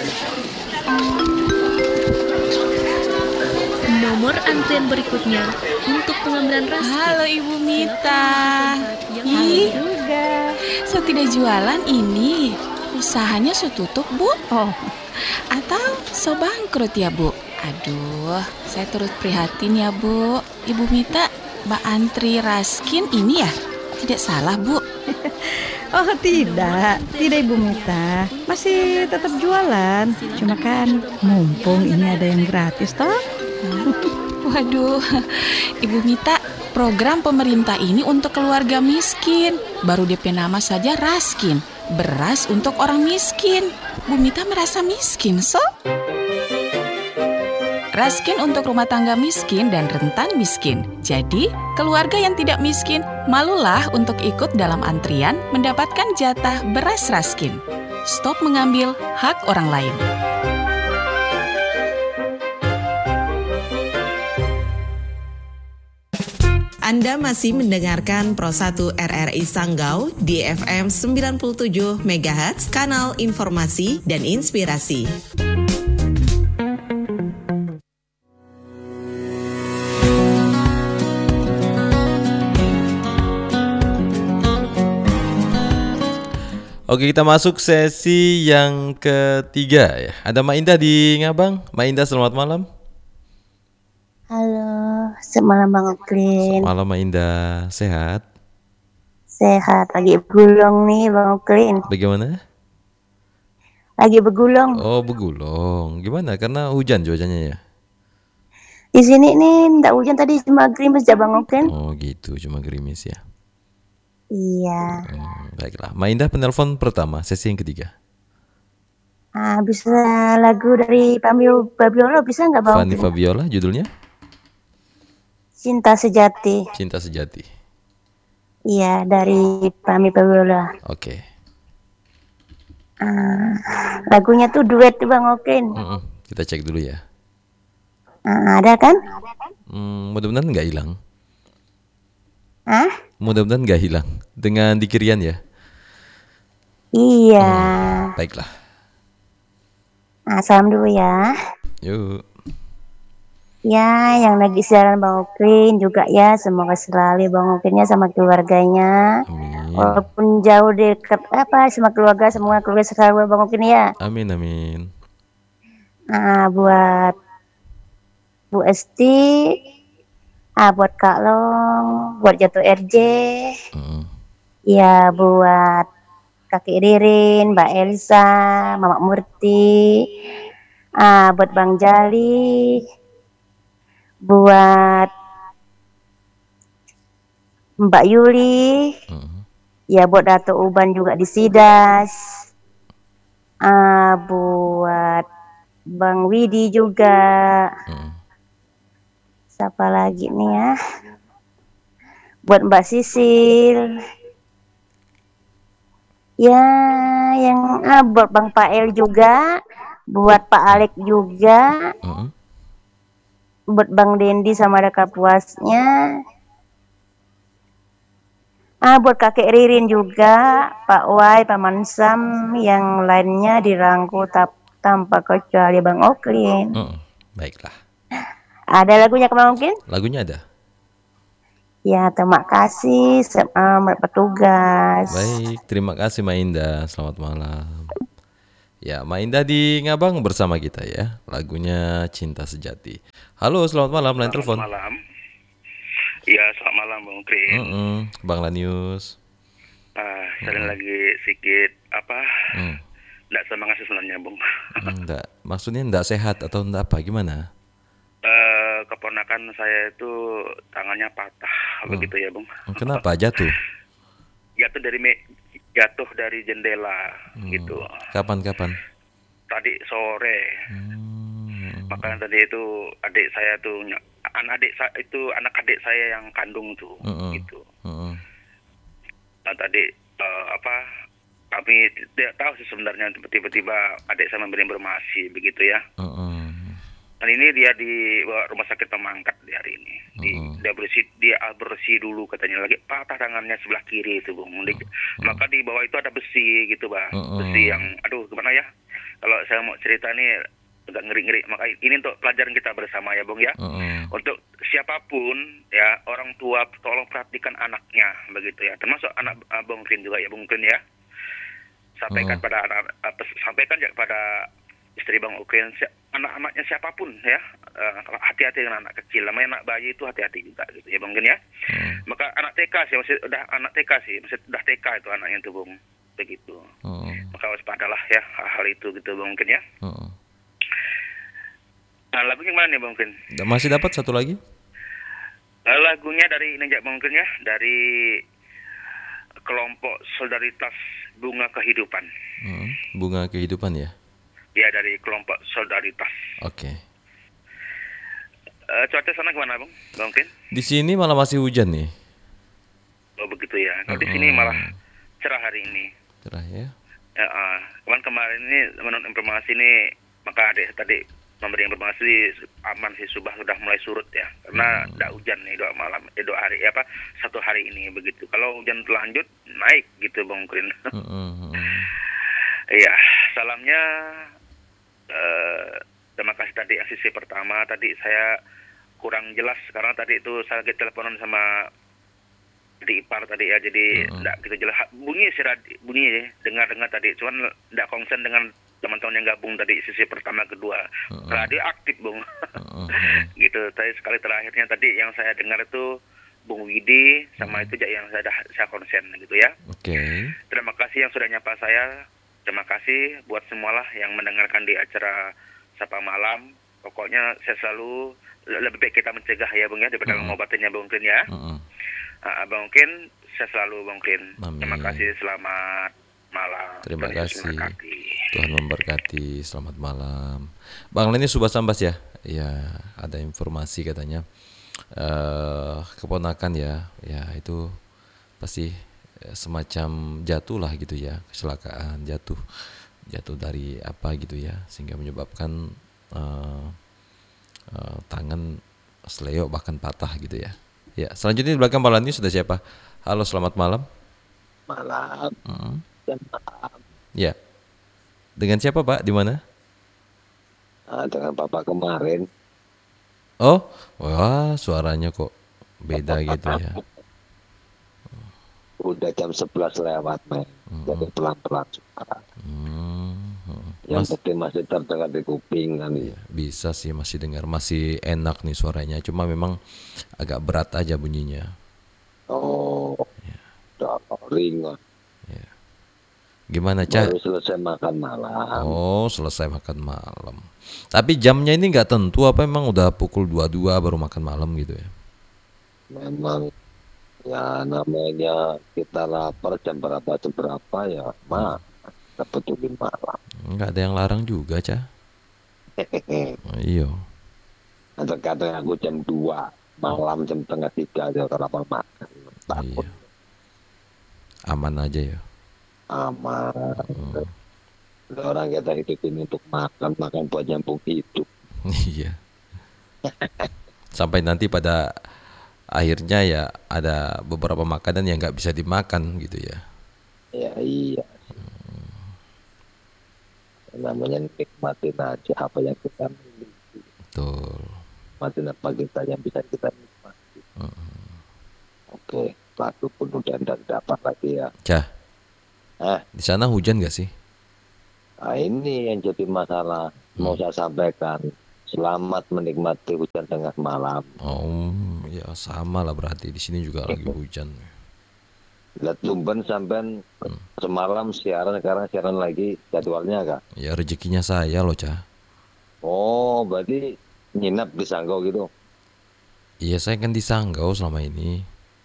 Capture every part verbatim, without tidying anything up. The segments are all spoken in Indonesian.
Nomor antrian berikutnya untuk pengambilan raskin. Halo Ibu Mita. Ih, juga. So tidak jualan ini. Usahanya so tutup, Bu? Oh, Atau so bangkrut ya, Bu? Aduh, saya turut prihatin ya, Bu. Ibu Mita, Mbak antri raskin ini ya? Tidak salah, Bu? oh tidak, tidak Ibu Mita. Masih tetap jualan. Cuma kan mumpung ini ada yang gratis toh. Waduh, Ibu Mita, program pemerintah ini untuk keluarga miskin. Baru D P nama saja Raskin, beras untuk orang miskin. Bu Mita merasa miskin, so? Raskin untuk rumah tangga miskin dan rentan miskin. Jadi, keluarga yang tidak miskin, malulah untuk ikut dalam antrian mendapatkan jatah beras Raskin. Stop mengambil hak orang lain. Anda masih mendengarkan Pro satu R R I Sanggau di F M sembilan puluh tujuh megahertz, kanal informasi dan inspirasi. Oke, kita masuk sesi yang ketiga ya. Ada Mak Indah di Ngabang. Mak Indah, selamat malam. Halo, semalam Bang Oklin. Malam Mak Indah, sehat? Sehat, lagi begulung nih Bang Oklin. Bagaimana? Lagi begulung. Oh, begulung. Gimana? Karena hujan cuacanya ya? Di sini nih enggak hujan, tadi cuma gerimis ya Bang Oklin. Oh gitu, cuma gerimis ya. Iya. Hmm, baiklah. Mak Indah, penelpon pertama, sesi yang ketiga. Ah, bisa lagu dari Pamio Babiola bisa nggak Bang Fanny Oklin? Fabiola, judulnya? Cinta Sejati. Cinta Sejati. Iya, dari Pamio Babiola. Oke. Ah, lagunya tuh duet tuh Bang Oklin. Mm-mm, kita cek dulu ya. Ah, ada kan? Hmm, mudah-mudahan nggak hilang. Hah? Mudah-mudahan nggak hilang dengan dikirian ya. Iya. Hmm, baiklah. Ah, salam dulu ya. Yuk. Ya, yang lagi siaran Bang Oklin juga ya, semoga selalu Bang Oklinnya sama keluarganya. Amin. Walaupun jauh dekat apa sama keluarga, semua keluarga selalu Bang Oklin ya. Amin, amin. Nah, buat Bu Esti, ah buat Kak Long, buat Jatuh R J, Mm. ya buat Kakek Ririn, Mbak Elsa, Mama Murti, ah buat Bang Jali, buat Mbak Yuli, Mm. ya buat Dato Uban juga di Sidas, ah buat Bang Widi juga, Mm. siapa lagi nih ya, buat Mbak Sisil, ya yang ah, buat Bang Pael juga, buat Pak Alek juga, Mm. buat Bang Dendi sama ada Kapuasnya. Ah, buat Kakek Ririn juga, Pak Wai, Pak Mansam, yang lainnya dirangkul tap, tanpa kecuali Bang Oklin. Mm. Baiklah. Ada lagunya kemana mungkin? Lagunya ada. Ya, terima kasih selamat bertugas. Baik, terima kasih Mak Indah. Selamat malam. Ya, Mak Indah di Ngabang bersama kita ya. Lagunya Cinta Sejati. Halo, selamat malam. Line telepon. Selamat malam. Iya, selamat malam Bang Krin. Mm-mm, Bang Lanius. Ah, saya lagi sedikit apa? Mm. Nggak semangat sih sebenarnya, Bang. Enggak, maksudnya enggak sehat atau enggak apa? Gimana? Eh, keponakan saya itu tangannya patah, Hmm. begitu ya, Bang. Kenapa jatuh? Jatuh dari me- jatuh dari jendela, Hmm. gitu. Kapan-kapan? Tadi sore. Hmm. Makanya tadi itu adik saya tuh ny- anak adik sa- itu anak adik saya yang kandung tuh, Mm-mm. gitu. Mm-mm. Nah tadi eh, apa? Kami tidak tahu sih sebenarnya tiba-tiba adik saya memberi informasi begitu ya. Mm-mm. Dan ini dia di rumah sakit Pemangkat di hari ini. Di, Mm-mm. dia bersih dia bersih dulu katanya, lagi patah tangannya sebelah kiri itu, Bung. Di- Maka di bawah itu ada besi gitu, Bang. Mm-mm. Besi yang aduh gimana ya? Kalau saya mau cerita nih agak ngeri-ngeri. Maka ini untuk pelajaran kita bersama ya Bung ya. Mm-mm. Untuk siapapun ya orang tua tolong perhatikan anaknya begitu ya. Termasuk anak uh, Bung Krin juga ya Bung Krin ya. Sampaikan Mm. pada anak uh, sampaikan ya kepada istri Bang Ukrin, si- anak-anaknya siapapun ya, uh, hati-hati dengan anak kecil. Namanya anak bayi itu hati-hati juga gitu ya Bung Krin ya. Mm. Maka anak T K sih masih udah anak T K sih, masih udah T K itu anaknya itu Bung. Begitu. Mm. Maka waspadalah ya hal itu gitu Bung Krin ya. Mm. Nah, lagunya mana nih Bung Krin? Masih dapat satu lagi? Uh, lagunya dari ini Bung Krin ya, dari kelompok Solidaritas Bunga Kehidupan. Mm. Bunga Kehidupan ya. Ya dari kelompok Solidaritas. Oke. Uh, cuaca sana gimana Bung? Bung Krin? Di sini malah masih hujan nih. Oh begitu ya. Kalau di sini malah cerah hari ini. Cerah ya. Ya, uh, kemarin kemarin ini menurut informasi ini maka adik tadi memberi informasi aman sih subah sudah mulai surut ya karena tidak hujan nih dua malam eh, dua hari apa satu hari ini begitu. Kalau hujan berlanjut naik gitu Bung Krin. Mm-mm. Iya salamnya eh, terima kasih tadi sisi pertama tadi saya kurang jelas karena tadi itu saya lagi teleponan sama di ipar tadi ya jadi tidak gitu jelas bunyi sih radi- bunyi ya dengar-dengar tadi cuman tidak konsen dengan teman-teman yang gabung tadi sisi pertama kedua Mm-mm. radio aktif Bung. Mm-mm. Gitu tadi sekali terakhirnya tadi yang saya dengar itu Bung Widi sama itu yang saya dah saya konsen gitu ya. Oke. Terima kasih yang sudah nyapa saya. Terima kasih buat semualah yang mendengarkan di acara Sapa Malam. Pokoknya saya selalu lebih baik kita mencegah ya Bung ya daripada Mm-mm. mengobatinya Bung Krin ya. Mm-mm. Uh, Bung Krin saya selalu Bung Krin. Amin. Terima kasih selamat malam. Terima Tuhan Yesus kasih. memberkati. Tuhan memberkati. Selamat malam. Bang Leni Subah Sambas ya. Ya, ada informasi katanya eh keponakan ya. Ya, itu pasti eh, semacam jatuh lah gitu ya, kecelakaan, jatuh. Jatuh dari apa gitu ya, sehingga menyebabkan eh, eh, tangan seleo bahkan patah gitu ya. Ya, selanjutnya di belakang Pak Leni sudah siapa? Halo, selamat malam. Malam Mm. dan malam Ya. Dengan siapa Pak? Di mana? ah, dengan Bapak kemarin. Oh, wah suaranya kok beda gitu ya. Udah jam sebelas lewat, men. Jadi pelan-pelan suara. Hmm, hmm. Yang Mas, penting masih terdengar di kuping kan. ya, bisa sih masih dengar, masih enak nih suaranya. Cuma memang agak berat aja bunyinya. Oh, udah ringan. Gimana Cak? Baru selesai makan malam. Oh, selesai makan malam. Tapi jamnya ini nggak tentu apa emang udah pukul dua puluh dua baru makan malam gitu ya? Memang ya namanya kita lapar jam berapa jam berapa ya, mak. Betulin malam. Nggak ada yang larang juga Cak. Oh, iya. Terkadang aku jam dua malam jam setengah tiga aja kalau lapar makan. Takut Iya. Aman aja ya. aman. Orang kita hidup ini untuk makan, makan buat nyambung hidup. Iya. Sampai nanti pada akhirnya ya ada beberapa makanan yang nggak bisa dimakan gitu ya. Ya iya. Namanya nikmatin aja apa yang kita miliki. Betul. Nikmatin apa kita yang bisa kita nikmati. Oke, lagu penuh dan dan dapat lagi ya. Cah, Nah, di sana hujan nggak sih? nah ini yang jadi masalah. Mau saya sampaikan. Selamat menikmati hujan tengah malam. Oh, ya sama lah berarti di sini juga lagi hujan. Lihat tumben sampai semalam siaran, sekarang siaran lagi jadwalnya kak. Ya rezekinya saya loh Cah. Oh, berarti nginap di Sanggau gitu. Iya saya kan di Sanggau selama ini.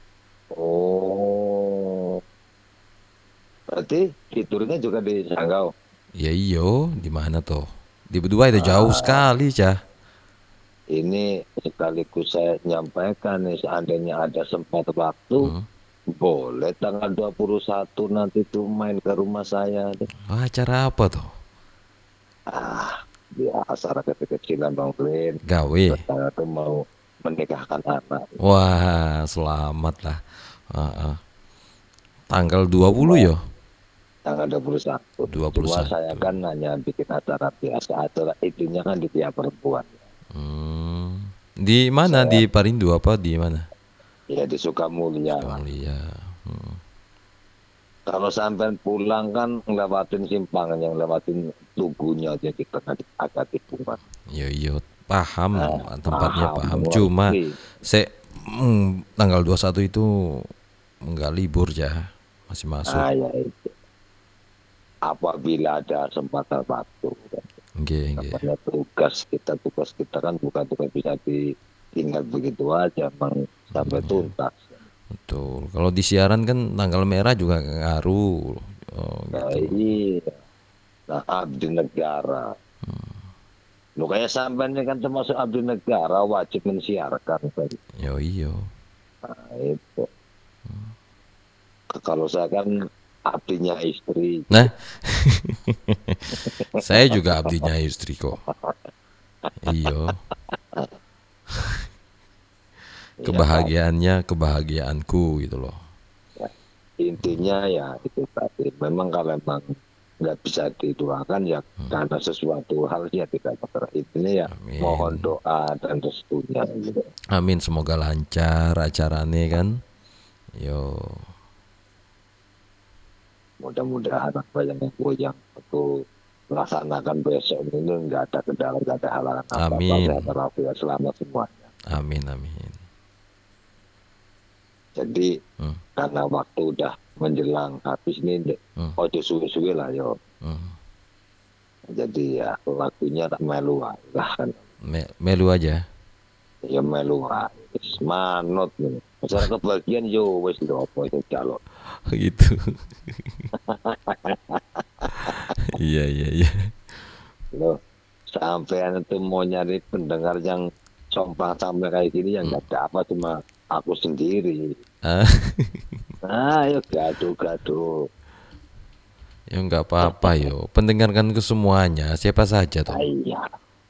Oh, berarti tidurnya juga di Sanggau. Ya iyo, di mana toh? Di berdua itu jauh sekali Cah. Ini sekaligus saya nyampaikan nih, seandainya ada sempat waktu, Hmm. boleh tanggal dua puluh satu nanti tuh main ke rumah saya. Wah, acara apa toh? Ah, biasa rakyat kecilan Bang Klin. Gawe. Saya tuh mau menikahkan anak. Wah, selamat lah. Ah, ah. Tanggal dua puluh ya? tanggal dua puluh satu. dua puluh Cuma satu. saya kan hanya bikin acara biasa, acara itunya kan di tiap perempuan. Hmm. Di mana? Saya- Di Parindo apa di mana? Ya di Sukamulya lah. Mulia. Hmm. Kalau sampai pulang kan ngelewatin simpangan, yang lewatin tugunya aja kita agak tikungan. Yo yo paham Nah, tempatnya paham, paham. Cuma ngerti. saya mm, tanggal dua puluh satu itu enggak libur ya. Masih masuk. Nah, ya itu. Apabila ada kesempatan waktu, Nggih, nggih. namanya tugas kita, tugas kita kan bukan tugas bisa ditinggal begitu aja, emang sampai tuntas. Betul. Kalau di siaran kan tanggal merah juga nggak ngaruh. Oh, Nah, gitu. iya. Nah, abdi negara. Lu kayak sampean ini kan termasuk abdi negara, wajib mensiarkan kan. Yo iyo. Nah, itu. Kalau saya kan abdinya istri. Nah, saya juga abdinya istri kok. Iyo. Kebahagiaannya kebahagiaanku gitu loh. Intinya ya itu tadi. Memang kalau memang nggak bisa didoakan ya karena sesuatu hal ya tidak bergerak. Intinya ya Amin. mohon doa dan restunya. Gitu. Amin, semoga lancar acaranya kan. Yo. Mudah-mudahan apa yang aku yang aku laksanakan besok ini nggak ada kendala, nggak ada halangan apa-apa. Amin. Sehat walafiat selamat semuanya. Amin amin. Jadi Hmm. karena waktu udah menjelang habis ini, Hmm. ojo suwe-suwe lah yo. Hmm. Jadi ya lagunya tak melu ae lah kan. Me- melu aja. Ya melu ae. Wis manut nih. Masyarakat bagian yo wis lho apa itu calon. Gitu. Iya iya iya. Loh, sampean itu mau nyari pendengar yang sompang sampai kayak gini yang nggak ada apa cuma aku sendiri. Ah, Nah, ayo gaduh-gaduh. ya nggak apa-apa yo. Pendengarkan ke semuanya, siapa saja Ah, toh. iya.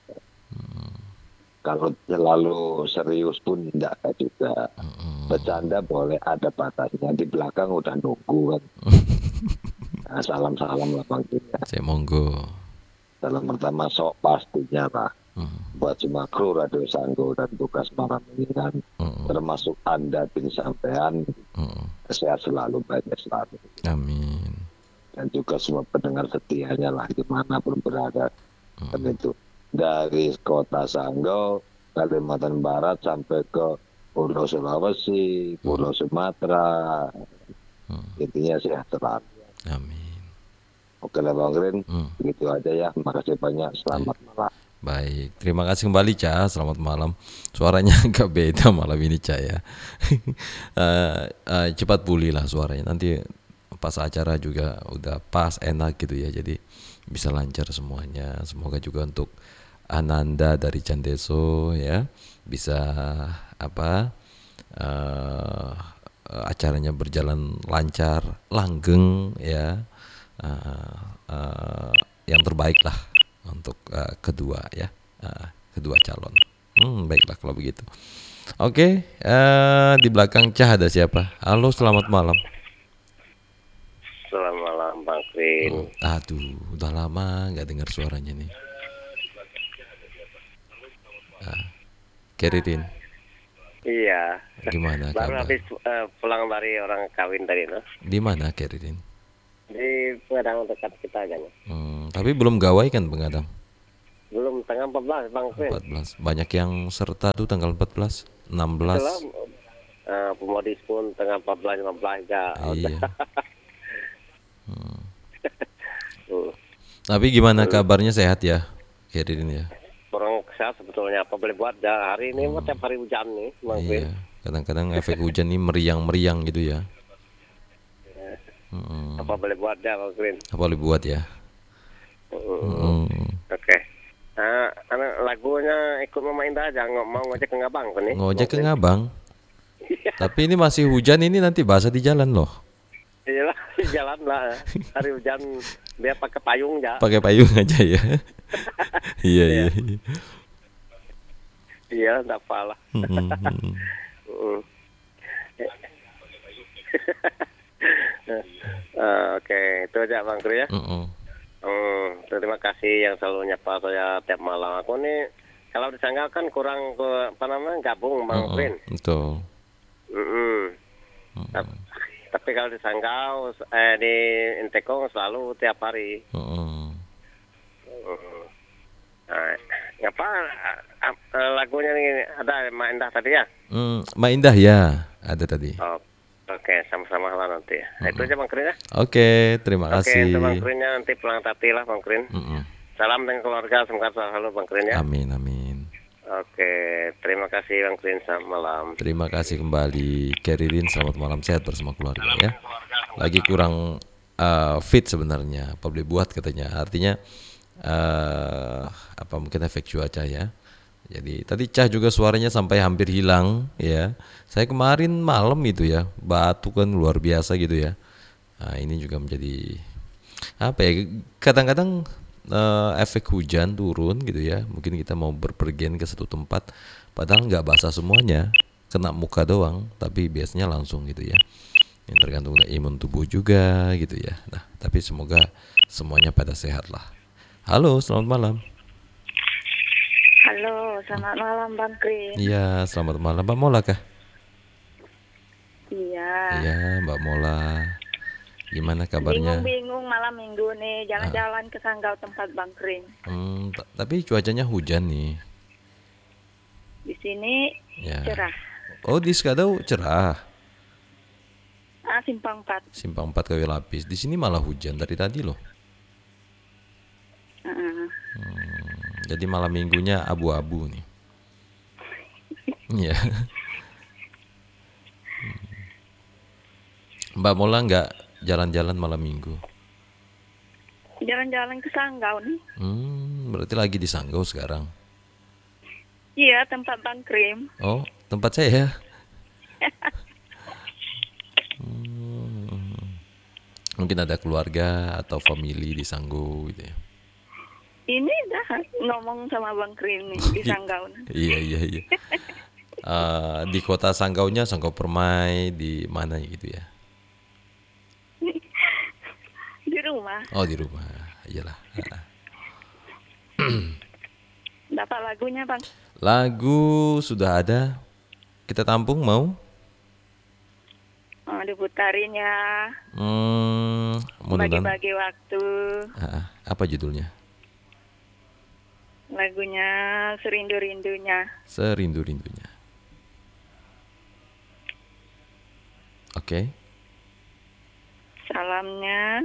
Kalau terlalu serius pun enggak juga. Bercanda boleh, ada batasnya. Di belakang udah nunggu kan. Nah, salam-salam lah panggilnya. Saya monggo. Salam pertama sok pastinya lah. Hmm. Buat semua kru Radio Sanggo dan tugas malam ini kan. Hmm. Termasuk Anda tim sampean. Hmm. Sehat selalu, banyak selalu. Amin. Dan juga semua pendengar setianya lah dimanapun berada. Dan itu dari kota Sanggo, Kalimantan Barat sampai ke Pulau Sulawesi, Pulau Sumatera. Intinya sehat selalu. Amin. Oke lah Bang Rin, Hmm. begitu aja ya. Makasih banyak, selamat malam. Baik, terima kasih kembali Ca. Selamat malam. Suaranya agak beda malam ini Ca ya. Eh, eh, cepat pulih lah suaranya. Nanti pas acara juga udah pas enak gitu ya. Jadi bisa lancar semuanya. Semoga juga untuk Ananda dari Candeso ya bisa apa eh, acaranya berjalan lancar, langgeng ya. Eh, eh, yang terbaik lah untuk uh, kedua ya uh, kedua calon. Hmm, baiklah kalau begitu. Oke, uh, di belakang Cah ada siapa? Halo, selamat malam. Selamat malam Bang Krin. Oh, aduh, udah lama nggak dengar suaranya nih. Uh, Keririn, Iya. gimana Baru kabar? habis eh, pulang dari orang kawin tadi no. Di mana Keririn? Di Padang dekat kita aja nih. Hmm, tapi belum gawai kan pengadam? Belum tanggal empat belas Bang Krin. empat belas. Banyak yang serta tuh tanggal empat belas, enam belas. Itulah eh, pemodis pun tanggal empat belas lima belas ya. Iya. Tuh. Tapi gimana kabarnya, sehat ya Keririn ya? Kurang sehat sebetulnya. Apa boleh buat ya? Hari ini hmm. tiap hari hujan nih Bang Krin. Iya, kadang-kadang efek hujan ini meriang-meriang gitu ya. Mm. Apa boleh buat ya Bang Krin? Apa boleh buat ya? Mm. Mm. Oke. Nah, anak lagunya ikut Mama Indah aja, nggak mau ngojek ke Ngabang kan nih? Ngojek ke Ngabang. Tapi ini masih hujan, ini nanti basah di jalan loh. Iyalah, jalan lah. Hari hujan biar pakai payung ya. Pakai payung aja ya. Iya iya. iya. Iya, enggak apa lah. Mm, mm, mm. Mm. Eh, Oke, itu aja Bang Kri ya. Mm-mm. Hmm, terima kasih yang selalu nyapa saya tiap malam. Aku nih kalau di Sanggau kan kurang ke apa namanya gabung Bang Mm-mm. Krin. Betul. Mm-mm. Tap- Tapi kalau di Sanggau eh di Intekong selalu tiap hari. Mm-mm. Mm. Nah, ngapa ah, ah, lagunya nih ada Mak Indah tadi ya? Mm, Mak Indah ya, ada tadi. Oh, oke, sama-sama lah nanti. Nah, itu aja Bang Krin ya. Oke, terima Oke, kasih. untuk Bang Krinnya nanti pulang tati lah Bang Krin. Mm-mm. Salam dengan keluarga, semoga selalu Bang Krin ya. Amin, amin. Oke, terima kasih Bang Krin, selamat malam. Terima kasih kembali Keririn, selamat malam, sehat bersama keluarga ya. Lagi kurang uh, fit sebenarnya, apa boleh buat katanya. Artinya uh, apa mungkin efek cuaca ya. Jadi tadi Cah juga suaranya sampai hampir hilang ya. Saya kemarin malam itu ya, batuk kan luar biasa gitu ya. Nah, ini juga menjadi apa ya? Kadang-kadang eh, efek hujan turun gitu ya. Mungkin kita mau berpergian ke satu tempat, padahal nggak basah semuanya, kena muka doang, tapi biasanya langsung gitu ya. Yang tergantung dari imun tubuh juga gitu ya. Nah, tapi semoga semuanya pada sehat lah. Halo, selamat malam. Halo, selamat malam Bang Krin. Iya, selamat malam Mbak Mola kah? Iya. Iya, Mbak Mola. Gimana kabarnya? Bingung-bingung malam minggu nih, jalan-jalan ke Sanggau tempat Bang Krin. Hmm, t- tapi cuacanya hujan nih. Di sini Ya. cerah. Oh, di Skadau cerah. Ah, simpang empat. Simpang empat kayu lapis. Di sini malah hujan dari tadi loh. Heeh. Jadi malam minggunya abu-abu nih. Iya. Mbak Mola nggak jalan-jalan malam minggu? Jalan-jalan ke Sanggau nih. Hmm, berarti lagi di Sanggau sekarang. Iya, tempat Bang Krim. Oh, tempat saya ya. Hmm, mungkin ada keluarga atau family di Sanggau gitu ya. Ini dah ngomong sama Bang Krim nih di Sanggau. Iya iya iya. Eh, di kota Sanggaunya Sanggau Permai di mana gitu ya? Di rumah. Oh di rumah, iyalah. Dapat lagunya Bang. Lagu sudah ada, kita tampung mau? Oh, diputarin ya. Hmm, mudah-mudahan. Bagi-bagi waktu. Ah, apa judulnya? Lagunya Serindu-rindunya. Serindu-rindunya. Oke. Salamnya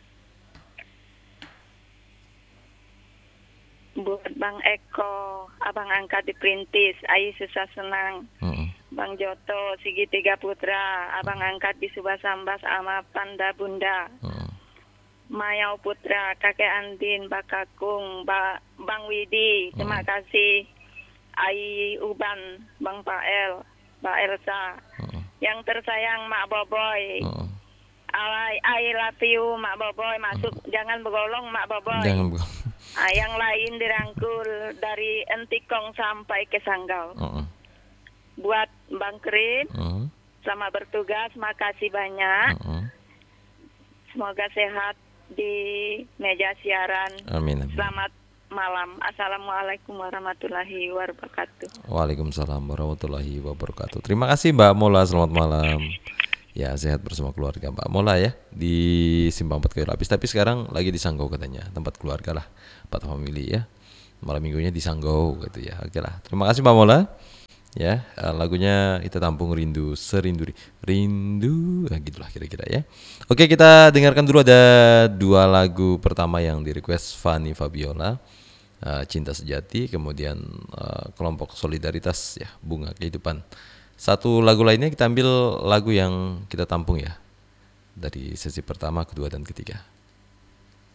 buat Bang Eko, Abang angkat di Perintis, Ayi susah senang. Mm-mm. Bang Joto, Segitiga Putra, Abang angkat di Subasambas sama Panda Bunda. Mm. Mayau Putra, Kakek Andin, Mbak Kakung, Ba- Bang Widi, terima kasih. Ai Uban, Bang Pael, Mbak Elsa. Yang tersayang Mak Boboy. Alai, I love you Mak Boboy, masuk jangan bergolong Mak Boboy. Jangan bu- Ah, yang lain dirangkul dari Entikong sampai ke Sanggau. Mm-mm. Buat Bang Krin, Mm. selamat bertugas, makasih banyak. Mm-mm. Semoga sehat di meja siaran. Amin, amin. Selamat malam. Assalamualaikum warahmatullahi wabarakatuh. Waalaikumsalam warahmatullahi wabarakatuh. Terima kasih Mbak Mola, selamat malam. Ya, sehat bersama keluarga Mbak Mola ya di Simpang empat Kayu Lapis. Tapi sekarang lagi di Sanggau katanya, tempat keluarga lah, tempat family ya. Malam minggunya di Sanggau gitu ya. Oke lah. Terima kasih Mbak Mola. Ya, eh, lagunya kita tampung rindu, serindu rindu, nah, gitulah kira-kira ya. Oke, kita dengarkan dulu ada dua lagu pertama yang di request Fanny Fabiola, eh, Cinta Sejati, kemudian eh, kelompok Solidaritas ya, Bunga Kehidupan. Satu lagu lainnya kita ambil lagu yang kita tampung ya dari sesi pertama, kedua dan ketiga.